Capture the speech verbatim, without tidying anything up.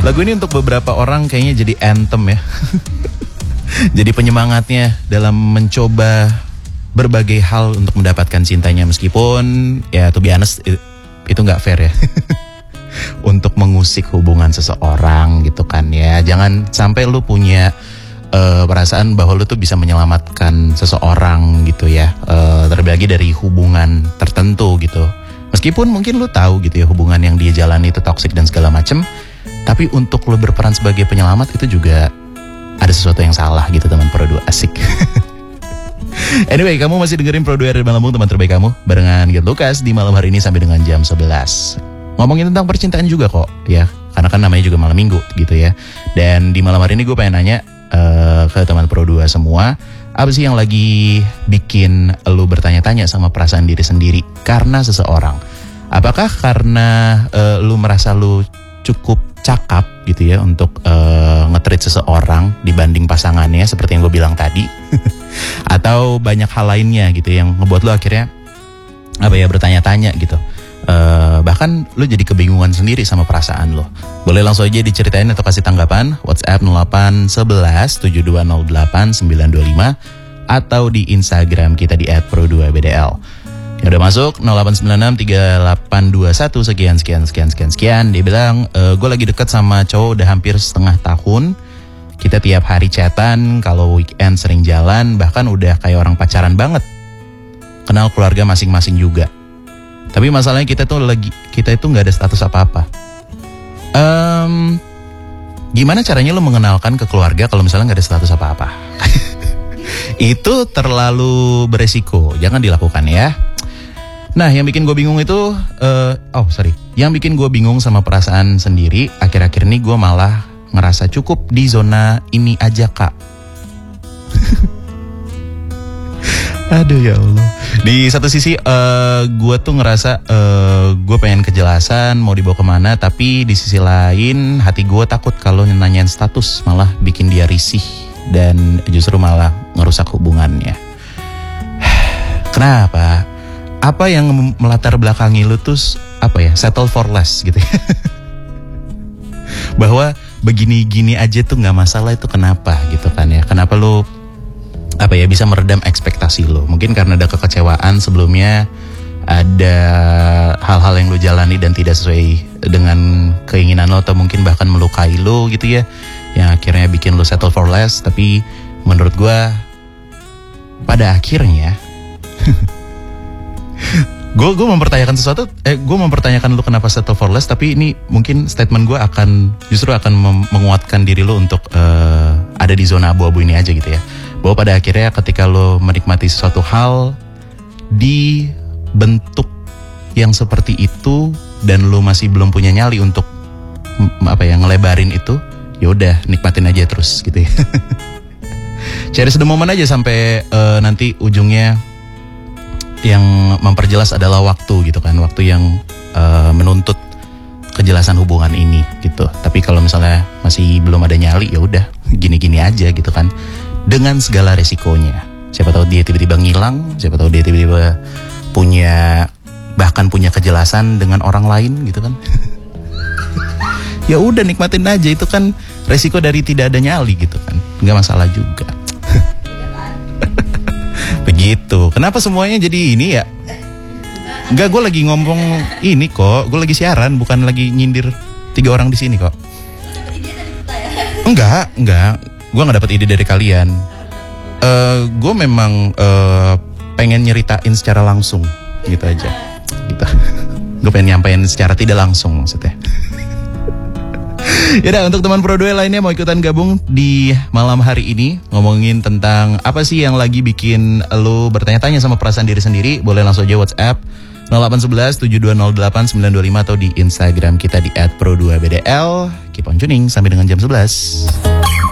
Lagu ini untuk beberapa orang kayaknya jadi anthem ya. Jadi penyemangatnya dalam mencoba berbagai hal untuk mendapatkan cintanya. Meskipun ya to be honest itu gak fair ya. Untuk mengusik hubungan seseorang gitu kan ya. Jangan sampai lu punya uh, perasaan bahwa lu tuh bisa menyelamatkan seseorang gitu ya. uh, Terlebih lagi dari hubungan tertentu gitu. Meskipun mungkin lu tahu gitu ya hubungan yang dia jalani itu toksik dan segala macem, tapi untuk lu berperan sebagai penyelamat itu juga ada sesuatu yang salah gitu teman Pro dua. Asik. Anyway, kamu masih dengerin Pro dua dari Malambung, teman terbaik kamu, barengan Gert Lucas di malam hari ini sampai dengan jam sebelas. Ngomongin tentang percintaan juga kok ya, karena kan namanya juga malam minggu gitu ya. Dan di malam hari ini gue pengen nanya uh, ke teman Pro dua semua, apa sih yang lagi bikin lu bertanya-tanya sama perasaan diri sendiri karena seseorang? Apakah karena uh, lu merasa lu cukup cakap gitu ya untuk uh, nge-treat seseorang dibanding pasangannya seperti yang gue bilang tadi? Atau banyak hal lainnya gitu yang ngebuat lu akhirnya apa ya bertanya-tanya gitu? Uh, bahkan lu jadi kebingungan sendiri sama perasaan lo. Boleh langsung aja diceritain atau kasih tanggapan WhatsApp nol delapan satu satu tujuh dua nol delapan sembilan dua lima atau di Instagram kita di et pro dua b d l. Yang udah masuk nol delapan sembilan enam tiga delapan dua satu sekian sekian sekian sekian sekian. Dia bilang e, gue lagi deket sama cowok udah hampir setengah tahun. Kita tiap hari chatan, kalau weekend sering jalan, bahkan udah kayak orang pacaran banget. Kenal keluarga masing-masing juga. Tapi masalahnya kita tuh lagi kita itu nggak ada status apa-apa. Um, gimana caranya lo mengenalkan ke keluarga kalau misalnya nggak ada status apa-apa? Itu terlalu beresiko, jangan dilakukan ya. Nah, yang bikin gue bingung itu, uh, oh sorry, yang bikin gue bingung sama perasaan sendiri, akhir-akhir ini gue malah ngerasa cukup di zona ini aja kak. Aduh ya Allah. Di satu sisi uh, gue tuh ngerasa uh, gue pengen kejelasan mau dibawa kemana, tapi di sisi lain hati gue takut kalau nanyain status malah bikin dia risih dan justru malah ngerusak hubungannya. Kenapa? Apa yang melatar belakangi lu tuh apa ya? Settle for less gitu ya. Bahwa begini-gini aja tuh nggak masalah, itu kenapa gitu kan ya? Kenapa lu apa ya bisa meredam ekspektasi lo? Mungkin karena ada kekecewaan sebelumnya, ada hal-hal yang lo jalani dan tidak sesuai dengan keinginan lo, atau mungkin bahkan melukai lo gitu ya, yang akhirnya bikin lo settle for less. Tapi menurut gue pada akhirnya gue gue mempertanyakan sesuatu, eh gue mempertanyakan lo kenapa settle for less, tapi ini mungkin statement gue akan justru akan mem- menguatkan diri lo untuk uh, ada di zona abu-abu ini aja gitu ya. Bahwa pada akhirnya ketika lo menikmati sesuatu hal di bentuk yang seperti itu dan lo masih belum punya nyali untuk apa ya ngelebarin itu, ya udah nikmatin aja terus gitu ya. Cherish the moment aja sampai uh, nanti ujungnya yang memperjelas adalah waktu gitu kan, waktu yang uh, menuntut kejelasan hubungan ini gitu. Tapi kalau misalnya masih belum ada nyali, ya udah gini-gini aja gitu kan. Dengan segala resikonya. Siapa tahu dia tiba-tiba ngilang, siapa tahu dia tiba-tiba punya bahkan punya kejelasan dengan orang lain gitu kan. Ya udah nikmatin aja, itu kan resiko dari tidak ada nyali gitu kan. Enggak masalah juga. Begitu. Kenapa semuanya jadi ini ya? Enggak, gue lagi ngomong ini kok, gue lagi siaran, bukan lagi nyindir tiga orang di sini kok. Enggak, enggak. Gue gak dapet ide dari kalian. uh, Gue memang uh, pengen nyeritain secara langsung gitu aja gitu. Gue pengen nyampein secara tidak langsung maksudnya. Yaudah, untuk teman Pro dua lainnya mau ikutan gabung di malam hari ini, ngomongin tentang apa sih yang lagi bikin lo bertanya-tanya sama perasaan diri sendiri, boleh langsung aja WhatsApp nol delapan satu satu tujuh dua nol delapan sembilan dua lima atau di Instagram kita di et pro dua b d l. Keep on tuning sampai dengan jam sebelas.